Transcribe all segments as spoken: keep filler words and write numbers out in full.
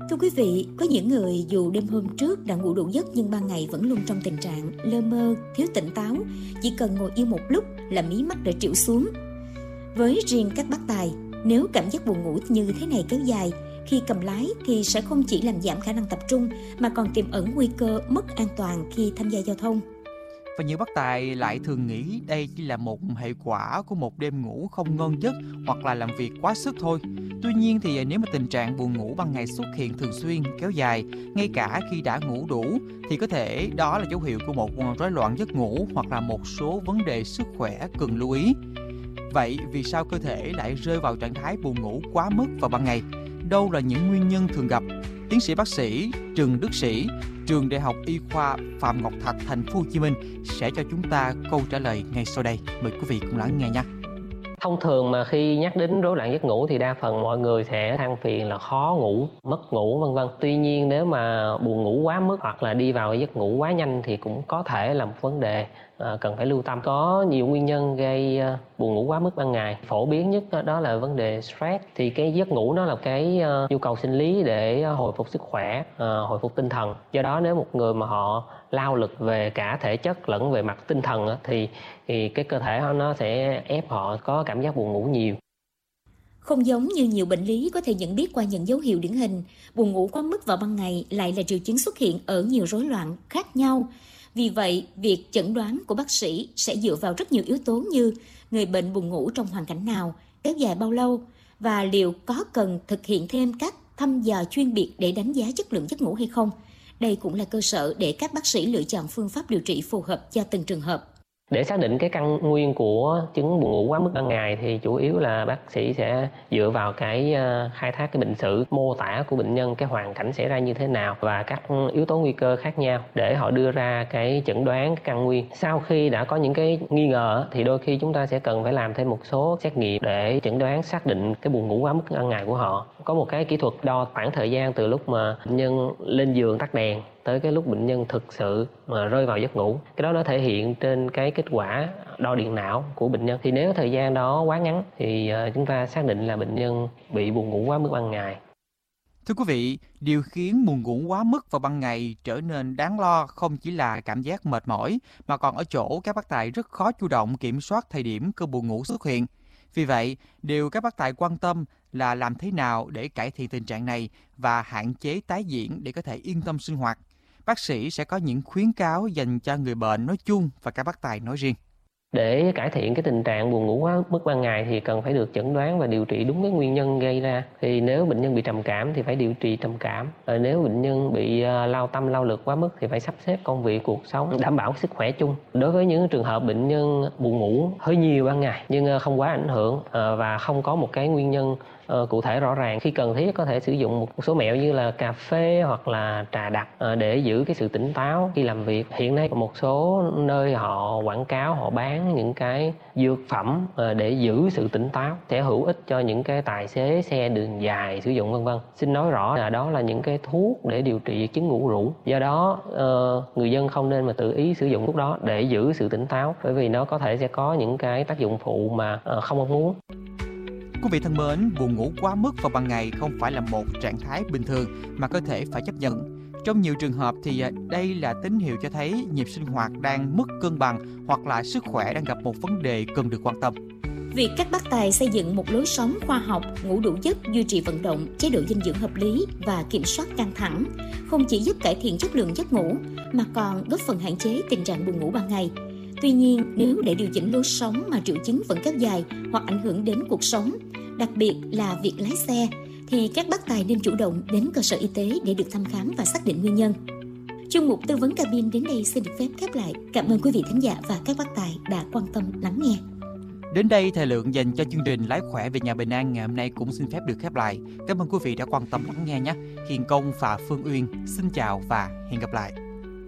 Thưa quý vị, có những người dù đêm hôm trước đã ngủ đủ giấc nhưng ban ngày vẫn luôn trong tình trạng lơ mơ, thiếu tỉnh táo, chỉ cần ngồi yên một lúc là mí mắt đã trĩu xuống. Với riêng các bác tài, nếu cảm giác buồn ngủ như thế này kéo dài, khi cầm lái thì sẽ không chỉ làm giảm khả năng tập trung mà còn tiềm ẩn nguy cơ mất an toàn khi tham gia giao thông. Và nhiều bác tài lại thường nghĩ đây chỉ là một hệ quả của một đêm ngủ không ngon giấc hoặc là làm việc quá sức thôi. Tuy nhiên thì nếu mà tình trạng buồn ngủ ban ngày xuất hiện thường xuyên, kéo dài, ngay cả khi đã ngủ đủ, thì có thể đó là dấu hiệu của một rối loạn giấc ngủ hoặc là một số vấn đề sức khỏe cần lưu ý. Vậy vì sao cơ thể lại rơi vào trạng thái buồn ngủ quá mức vào ban ngày? Đâu là những nguyên nhân thường gặp? Tiến sĩ bác sĩ Trần Đức Sĩ, Trường Đại học Y khoa Phạm Ngọc Thạch, Thành phố Hồ Chí Minh sẽ cho chúng ta câu trả lời ngay sau đây. Mời quý vị cùng lắng nghe nhé. Thông thường mà khi nhắc đến rối loạn giấc ngủ thì đa phần mọi người sẽ than phiền là khó ngủ, mất ngủ vân vân. Tuy nhiên nếu mà buồn ngủ quá mức hoặc là đi vào giấc ngủ quá nhanh thì cũng có thể là một vấn đề à, cần phải lưu tâm. Có nhiều nguyên nhân gây à, buồn ngủ quá mức ban ngày. Phổ biến nhất đó, đó là vấn đề stress. Thì cái giấc ngủ nó là cái uh, nhu cầu sinh lý để hồi phục sức khỏe, uh, hồi phục tinh thần. Do đó nếu một người mà họ lao lực về cả thể chất lẫn về mặt tinh thần uh, thì thì cái cơ thể nó sẽ ép họ có cảm giác buồn ngủ nhiều. Không giống như nhiều bệnh lý có thể nhận biết qua những dấu hiệu điển hình, buồn ngủ quá mức vào ban ngày lại là triệu chứng xuất hiện ở nhiều rối loạn khác nhau. Vì vậy, việc chẩn đoán của bác sĩ sẽ dựa vào rất nhiều yếu tố như người bệnh buồn ngủ trong hoàn cảnh nào, kéo dài bao lâu và liệu có cần thực hiện thêm các thăm dò chuyên biệt để đánh giá chất lượng giấc ngủ hay không. Đây cũng là cơ sở để các bác sĩ lựa chọn phương pháp điều trị phù hợp cho từng trường hợp. Để xác định cái căn nguyên của chứng buồn ngủ quá mức ban ngày thì chủ yếu là bác sĩ sẽ dựa vào cái uh, khai thác cái bệnh sử, mô tả của bệnh nhân, cái hoàn cảnh xảy ra như thế nào và các yếu tố nguy cơ khác nhau để họ đưa ra cái chẩn đoán cái căn nguyên. Sau khi đã có những cái nghi ngờ thì đôi khi chúng ta sẽ cần phải làm thêm một số xét nghiệm để chẩn đoán xác định cái buồn ngủ quá mức ban ngày của họ. Có một cái kỹ thuật đo khoảng thời gian từ lúc mà bệnh nhân lên giường tắt đèn tới cái lúc bệnh nhân thực sự mà rơi vào giấc ngủ. Cái đó nó thể hiện trên cái kết quả đo điện não của bệnh nhân. Thì nếu thời gian đó quá ngắn thì chúng ta xác định là bệnh nhân bị buồn ngủ quá mức ban ngày. Thưa quý vị, điều khiến buồn ngủ quá mức vào ban ngày trở nên đáng lo không chỉ là cảm giác mệt mỏi mà còn ở chỗ các bác tài rất khó chủ động kiểm soát thời điểm cơn buồn ngủ xuất hiện. Vì vậy, điều các bác tài quan tâm là làm thế nào để cải thiện tình trạng này và hạn chế tái diễn để có thể yên tâm sinh hoạt. Bác sĩ sẽ có những khuyến cáo dành cho người bệnh nói chung và các bác tài nói riêng. Để cải thiện cái tình trạng buồn ngủ quá mức ban ngày thì cần phải được chẩn đoán và điều trị đúng cái nguyên nhân gây ra. Thì nếu bệnh nhân bị trầm cảm thì phải điều trị trầm cảm. Rồi nếu bệnh nhân bị lao tâm lao lực quá mức thì phải sắp xếp công việc cuộc sống đảm bảo sức khỏe chung. Đối với những trường hợp bệnh nhân buồn ngủ hơi nhiều ban ngày nhưng không quá ảnh hưởng và không có một cái nguyên nhân Uh, cụ thể rõ ràng, khi cần thiết có thể sử dụng một số mẹo như là cà phê hoặc là trà đặc uh, để giữ cái sự tỉnh táo khi làm việc. Hiện nay một số nơi họ quảng cáo, họ bán những cái dược phẩm uh, để giữ sự tỉnh táo, sẽ hữu ích cho những cái tài xế xe đường dài sử dụng vân vân. Xin nói rõ là đó là những cái thuốc để điều trị chứng ngủ rũ. Do đó uh, người dân không nên mà tự ý sử dụng thuốc đó để giữ sự tỉnh táo, bởi vì nó có thể sẽ có những cái tác dụng phụ mà uh, không mong muốn. Quý vị thân mến, buồn ngủ quá mức vào ban ngày không phải là một trạng thái bình thường mà cơ thể phải chấp nhận. Trong nhiều trường hợp thì đây là tín hiệu cho thấy nhịp sinh hoạt đang mất cân bằng hoặc là sức khỏe đang gặp một vấn đề cần được quan tâm. Việc các bác tài xây dựng một lối sống khoa học, ngủ đủ giấc, duy trì vận động, chế độ dinh dưỡng hợp lý và kiểm soát căng thẳng không chỉ giúp cải thiện chất lượng giấc ngủ mà còn góp phần hạn chế tình trạng buồn ngủ ban ngày. Tuy nhiên, nếu để điều chỉnh lối sống mà triệu chứng vẫn kéo dài hoặc ảnh hưởng đến cuộc sống, đặc biệt là việc lái xe, thì các bác tài nên chủ động đến cơ sở y tế để được thăm khám và xác định nguyên nhân. Chuyên mục tư vấn cabin đến đây xin được phép khép lại. Cảm ơn quý vị thính giả và các bác tài đã quan tâm lắng nghe. Đến đây, thời lượng dành cho chương trình Lái khỏe về nhà bình an ngày hôm nay cũng xin phép được khép lại. Cảm ơn quý vị đã quan tâm lắng nghe nhé. Hiền Công và Phương Uyên xin chào và hẹn gặp lại.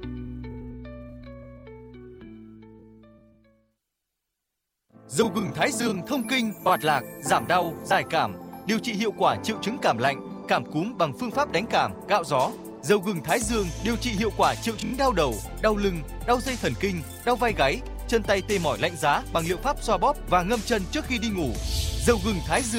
Dầu gừng Thái Dương thông kinh, hoạt lạc, giảm đau, giải cảm, điều trị hiệu quả triệu chứng cảm lạnh, cảm cúm bằng phương pháp đánh cảm, gạo gió. Dầu gừng Thái Dương điều trị hiệu quả triệu chứng đau đầu, đau lưng, đau dây thần kinh, đau vai gáy, chân tay tê mỏi lạnh giá bằng liệu pháp xoa bóp và ngâm chân trước khi đi ngủ. Dầu gừng Thái Dương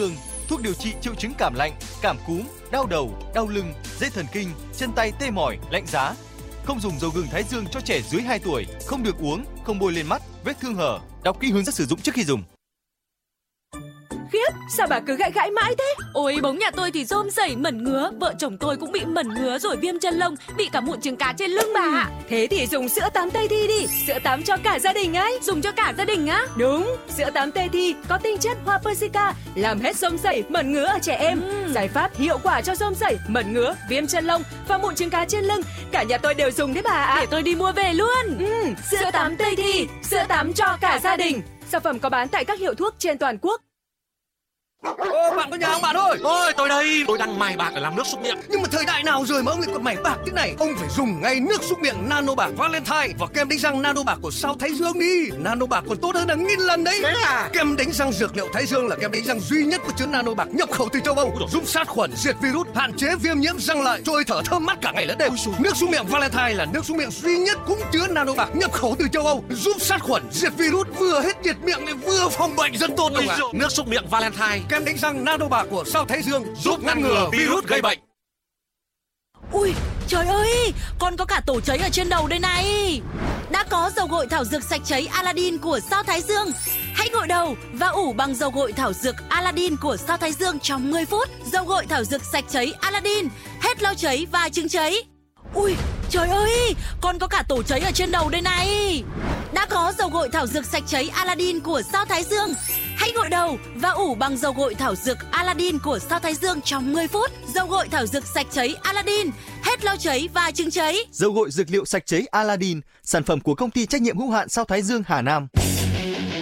thuốc điều trị triệu chứng cảm lạnh, cảm cúm, đau đầu, đau lưng, dây thần kinh, chân tay tê mỏi, lạnh giá. Không dùng dầu gừng thái dương cho trẻ dưới hai tuổi, không được uống, không bôi lên mắt, vết thương hở. Đọc kỹ hướng dẫn sử dụng trước khi dùng. Khiếp, sao bà cứ gãi gãi mãi thế? Ôi, bóng nhà tôi thì rôm rẩy mẩn ngứa, vợ chồng tôi cũng bị mẩn ngứa rồi viêm chân lông, bị cả mụn trứng cá trên lưng bà ạ. Thế thì dùng sữa tắm Tây Thi đi, sữa tắm cho cả gia đình ấy. Dùng cho cả gia đình á? Đúng, sữa tắm Tây Thi có tinh chất hoa Persica, làm hết rôm rẩy, mẩn ngứa ở trẻ em. Ừ. Giải pháp hiệu quả cho rôm rẩy, mẩn ngứa, viêm chân lông và mụn trứng cá trên lưng. Cả nhà tôi đều dùng đấy bà ạ. Để tôi đi mua về luôn. Ừ, sữa tắm Tây Thi, sữa tắm cho cả gia đình. Sản phẩm có bán tại các hiệu thuốc trên toàn quốc. Ô, bạn có nhà không bạn ơi? Ôi, tôi đây, tôi đang mài bạc để làm nước súc miệng. Nhưng mà thời đại nào rồi mà ông lại còn mài bạc thế này? Ông phải dùng ngay nước súc miệng Nano Bạc Valentine và kem đánh răng Nano Bạc của Sao Thái Dương đi. Nano Bạc còn tốt hơn hàng nghìn lần đấy. Thế à? Kem đánh răng dược liệu Thái Dương là kem đánh răng duy nhất có chứa Nano Bạc nhập khẩu từ châu Âu, giúp sát khuẩn, diệt virus, hạn chế viêm nhiễm răng lợi, trôi thở thơm mát cả ngày lẫn đêm. Nước súc miệng Valentine là nước súc miệng duy nhất cũng chứa Nano Bạc nhập khẩu từ châu Âu, giúp sát khuẩn, diệt virus, vừa hết nhiệt miệng lại vừa phòng bệnh rất tốt. Ôi, nước súc miệng Valentine, kem đánh răng Nano Bạc của Sao Thái Dương giúp ngăn ngừa virus gây bệnh. Ui, trời ơi, con có cả tổ cháy ở trên đầu đây này. Đã có dầu gội thảo dược sạch cháy Aladdin của Sao Thái Dương. Hãy gội đầu và ủ bằng dầu gội thảo dược Aladdin của Sao Thái Dương trong mười phút. Dầu gội thảo dược sạch cháy Aladdin, hết lau cháy và chứng cháy. Ui, trời ơi, con có cả tổ cháy ở trên đầu đây này. Đã có dầu gội thảo dược sạch cháy Aladdin của Sao Thái Dương. Hãy gội đầu và ủ bằng dầu gội thảo dược Aladdin của Sao Thái Dương trong mười phút. Dầu gội thảo dược sạch cháy Aladdin, hết lau cháy và chứng cháy. Dầu gội dược liệu sạch cháy Aladdin, sản phẩm của công ty trách nhiệm hữu hạn Sao Thái Dương Hà Nam.